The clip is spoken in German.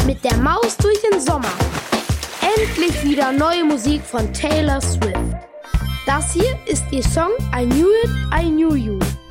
Mit der Maus durch den Sommer. Endlich wieder neue Musik von Taylor Swift. Das hier ist ihr Song I Knew It, I Knew You.